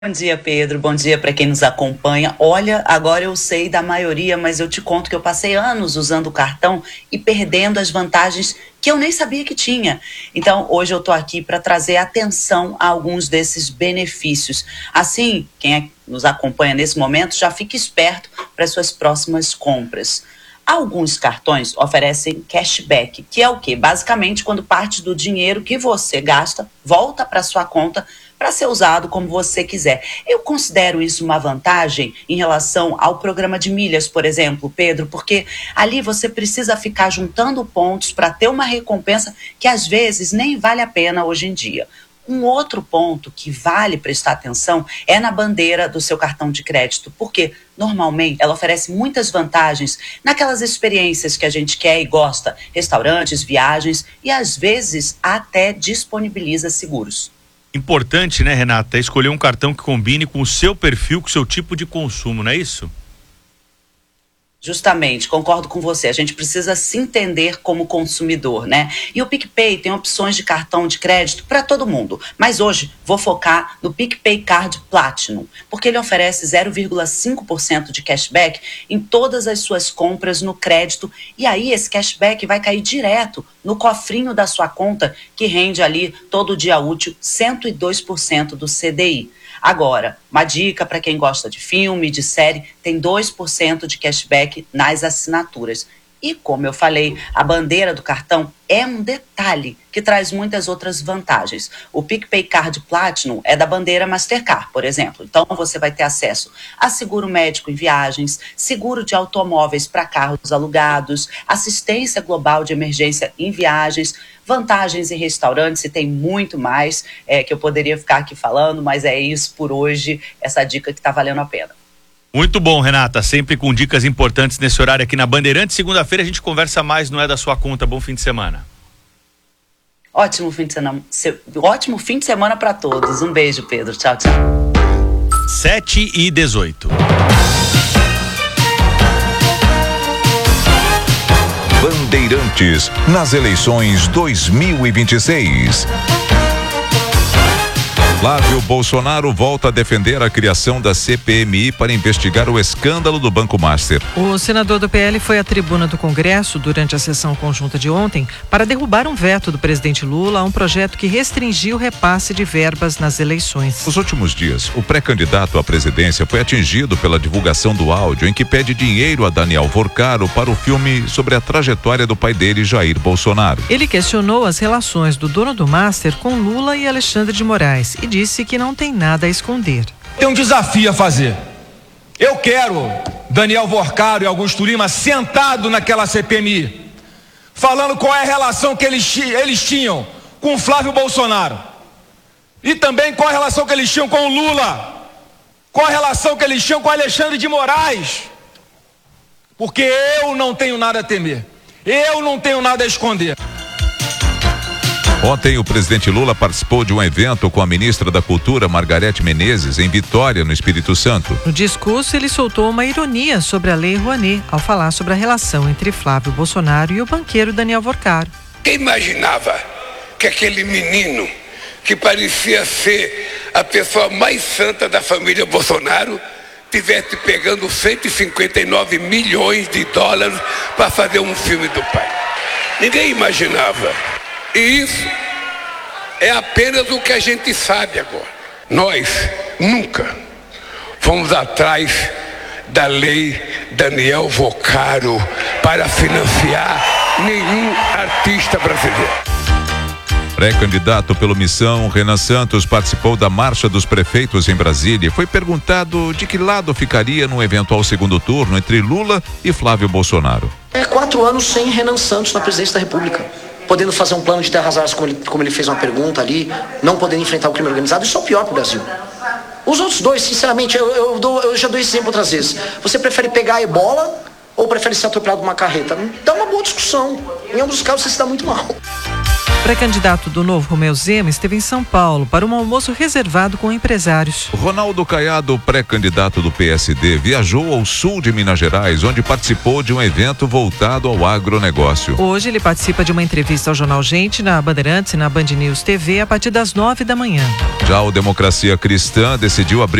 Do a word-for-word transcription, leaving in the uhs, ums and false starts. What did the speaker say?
Bom dia, Pedro. Bom dia para quem nos acompanha. Olha, agora eu sei da maioria, mas eu te conto que eu passei anos usando o cartão e perdendo as vantagens que eu nem sabia que tinha. Então, hoje eu estou aqui para trazer atenção a alguns desses benefícios. Assim, quem é, nos acompanha nesse momento já fica esperto para as suas próximas compras. Alguns cartões oferecem cashback, que é o quê? Basicamente, quando parte do dinheiro que você gasta volta para sua conta para ser usado como você quiser. Eu considero isso uma vantagem em relação ao programa de milhas, por exemplo, Pedro, porque ali você precisa ficar juntando pontos para ter uma recompensa que às vezes nem vale a pena hoje em dia. Um outro ponto que vale prestar atenção é na bandeira do seu cartão de crédito, porque normalmente ela oferece muitas vantagens naquelas experiências que a gente quer e gosta, restaurantes, viagens e às vezes até disponibiliza seguros. Importante, né, Renata, é escolher um cartão que combine com o seu perfil, com o seu tipo de consumo, não é isso? Justamente, concordo com você. A gente precisa se entender como consumidor, né? E o PicPay tem opções de cartão de crédito para todo mundo. Mas hoje vou focar no PicPay Card Platinum, porque ele oferece zero vírgula cinco por cento de cashback em todas as suas compras no crédito. E aí esse cashback vai cair direto no cofrinho da sua conta, que rende ali todo dia útil cento e dois por cento do C D I. Agora, uma dica para quem gosta de filme, de série, tem dois por cento de cashback nas assinaturas. E como eu falei, a bandeira do cartão é um detalhe que traz muitas outras vantagens. O PicPay Card Platinum é da bandeira Mastercard, por exemplo. Então você vai ter acesso a seguro médico em viagens, seguro de automóveis para carros alugados, assistência global de emergência em viagens, vantagens em restaurantes e tem muito mais é, que eu poderia ficar aqui falando, mas é isso por hoje, essa dica que está valendo a pena. Muito bom, Renata, sempre com dicas importantes nesse horário aqui na Bandeirantes. Segunda-feira a gente conversa mais, não é da sua conta. Bom fim de semana. Ótimo fim de semana, ótimo fim de semana para todos. Um beijo, Pedro. Tchau, tchau. sete e dezoito. Bandeirantes nas eleições dois mil e vinte e seis. Flávio Bolsonaro volta a defender a criação da C P M I para investigar o escândalo do Banco Master. O senador do P L foi à tribuna do Congresso durante a sessão conjunta de ontem para derrubar um veto do presidente Lula a um projeto que restringiu o repasse de verbas nas eleições. Nos últimos dias, o pré-candidato à presidência foi atingido pela divulgação do áudio em que pede dinheiro a Daniel Vorcaro para o filme sobre a trajetória do pai dele, Jair Bolsonaro. Ele questionou as relações do dono do Master com Lula e Alexandre de Moraes e disse que não tem nada a esconder. Tem um desafio a fazer. Eu quero Daniel Vorcaro e Augusto Lima sentado naquela C P M I, falando qual é a relação que eles, eles tinham com Flávio Bolsonaro e também qual a relação que eles tinham com o Lula, qual a relação que eles tinham com Alexandre de Moraes, porque eu não tenho nada a temer, eu não tenho nada a esconder. Ontem, o presidente Lula participou de um evento com a ministra da Cultura, Margarete Menezes, em Vitória, no Espírito Santo. No discurso, ele soltou uma ironia sobre a Lei Rouanet, ao falar sobre a relação entre Flávio Bolsonaro e o banqueiro Daniel Vorcaro. Quem imaginava que aquele menino, que parecia ser a pessoa mais santa da família Bolsonaro, tivesse pegando cento e cinquenta e nove milhões de dólares para fazer um filme do pai? Ninguém imaginava. E isso é apenas o que a gente sabe agora. Nós nunca fomos atrás da lei Daniel Vorcaro para financiar nenhum artista brasileiro. Pré-candidato pelo Missão, Renan Santos participou da Marcha dos Prefeitos em Brasília e foi perguntado de que lado ficaria num eventual segundo turno entre Lula e Flávio Bolsonaro. É quatro anos sem Renan Santos na presidência da República, podendo fazer um plano de terras raras, como ele, como ele fez uma pergunta ali, não podendo enfrentar o crime organizado. Isso é o pior para o Brasil. Os outros dois, sinceramente, eu, eu, dou, eu já dou esse exemplo outras vezes. Você prefere pegar a ebola ou prefere ser atropelado por uma carreta? Dá uma boa discussão. Em ambos os casos você se dá muito mal. Pré-candidato do Novo, Romeu Zema, esteve em São Paulo para um almoço reservado com empresários. Ronaldo Caiado, pré-candidato do P S D, viajou ao sul de Minas Gerais, onde participou de um evento voltado ao agronegócio. Hoje ele participa de uma entrevista ao Jornal Gente, na Bandeirantes e na Band News T V, a partir das nove da manhã. Já o Democracia Cristã decidiu abrir